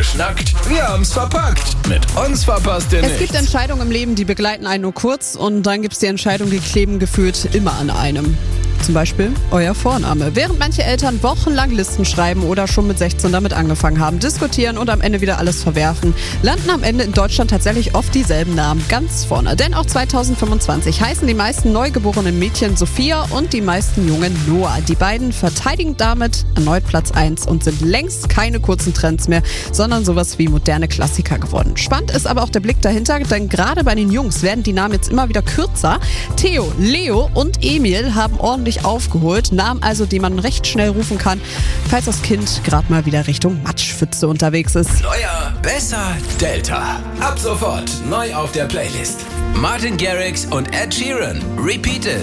geschnackt, wir haben's verpackt. Mit uns verpasst ihr nichts. Es gibt Entscheidungen im Leben, die begleiten einen nur kurz und dann gibt's die Entscheidungen, die kleben gefühlt immer an einem. Zum Beispiel euer Vorname. Während manche Eltern wochenlang Listen schreiben oder schon mit 16 damit angefangen haben, diskutieren und am Ende wieder alles verwerfen, landen am Ende in Deutschland tatsächlich oft dieselben Namen ganz vorne. Denn auch 2025 heißen die meisten neugeborenen Mädchen Sophia und die meisten Jungen Noah. Die beiden verteidigen damit erneut Platz 1 und sind längst keine kurzen Trends mehr, sondern sowas wie moderne Klassiker geworden. Spannend ist aber auch der Blick dahinter, denn gerade bei den Jungs werden die Namen jetzt immer wieder kürzer. Theo, Leo und Emil haben ordentlich aufgeholt, Namen also, die man recht schnell rufen kann, falls das Kind gerade mal wieder Richtung Matschpfütze unterwegs ist. Neuer, besser, Delta. Ab sofort neu auf der Playlist. Martin Garrix und Ed Sheeran. Repeated.